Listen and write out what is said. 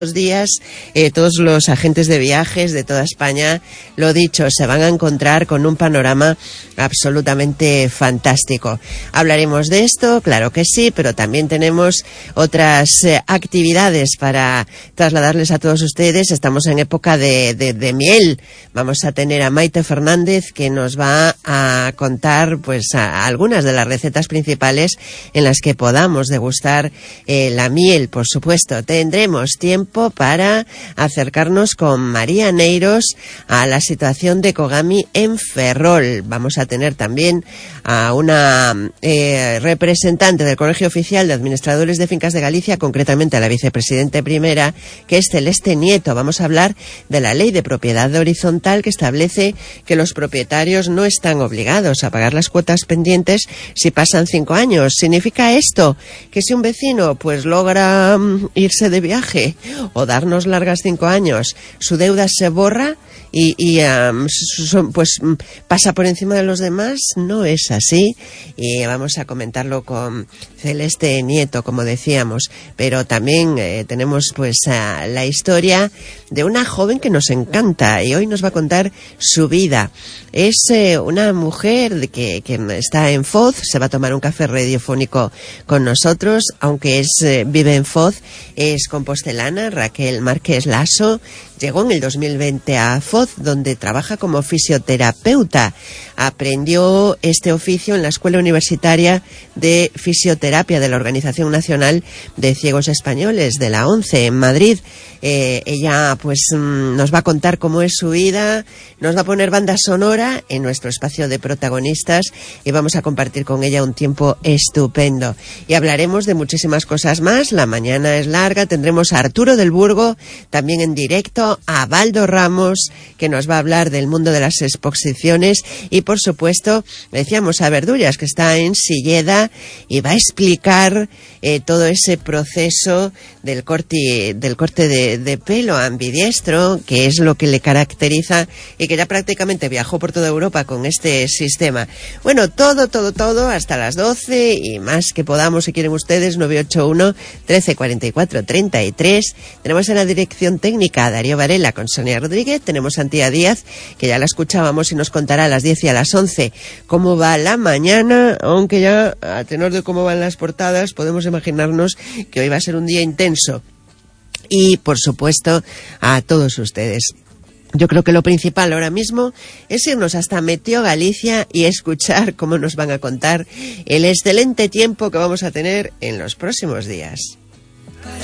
días, todos los agentes de viajes de toda España, lo dicho, se van a encontrar con un panorama absolutamente fantástico. Hablaremos de esto, claro que sí, pero también tenemos otras actividades para trasladarles a todos ustedes. Estamos en época de miel. Vamos a tener a Maite Fernández, que nos va a contar pues algunas de las recetas principales en las que podamos degustar la miel. Por supuesto, tendremos tiempo para acercarnos con María Neiros a la situación de Kogami en Ferrol. Vamos a tener también a una representante del Colegio Oficial de Administradores de Fincas de Galicia, concretamente a la vicepresidente primera, que es Celeste Nieto. Vamos a hablar de la ley de propiedad horizontal, que establece que los propietarios no están obligados a pagar las cuotas pendientes si pasan 5 años. ¿Significa esto que si un vecino pues logra irse de viaje o darnos largas 5 años, su deuda se borra y pues pasa por encima de los demás? No es así, y vamos a comentarlo con Celeste Nieto, como decíamos. Pero también tenemos pues la historia de una joven que nos encanta y hoy nos va a contar su vida. Es una mujer que está en Foz, se va a tomar un café radiofónico con nosotros, aunque vive en Foz, es compostelana. Raquel Márquez Lasso llegó en el 2020 a Foz, donde trabaja como fisioterapeuta. Aprendió este oficio en la Escuela Universitaria de Fisioterapia de la Organización Nacional de Ciegos Españoles, de la ONCE, en Madrid. Ella pues nos va a contar cómo es su vida, nos va a poner banda sonora en nuestro espacio de protagonistas y vamos a compartir con ella un tiempo estupendo. Y hablaremos de muchísimas cosas más. La mañana es larga, tendremos a Arturo del Burgo también en directo, a Baldo Ramos, que nos va a hablar del mundo de las exposiciones, y por supuesto decíamos a Verdullas, que está en Silleda y va a explicar todo ese proceso del corte de pelo ambidiestro, que es lo que le caracteriza y que ya prácticamente viajó por toda Europa con este sistema. Bueno, todo hasta las 12 y más que podamos, si quieren ustedes. 981 13 44 33. Tenemos en la dirección técnica a Darío Varela con Sonia Rodríguez. Tenemos a Antía Díaz, que ya la escuchábamos y nos contará a las 10 y a las 11 cómo va la mañana, aunque ya a tenor de cómo van las portadas podemos imaginarnos que hoy va a ser un día intenso. Y por supuesto a todos ustedes, yo creo que lo principal ahora mismo es irnos hasta Meteo Galicia y escuchar cómo nos van a contar el excelente tiempo que vamos a tener en los próximos días.